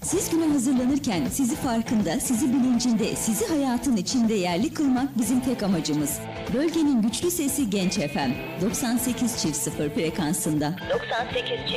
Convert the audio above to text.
Siz güne hazırlanırken sizi farkında, sizi bilincinde, sizi hayatın içinde yerli kılmak bizim tek amacımız. Bölgenin güçlü sesi Genç FM 98.0 frekansında. 98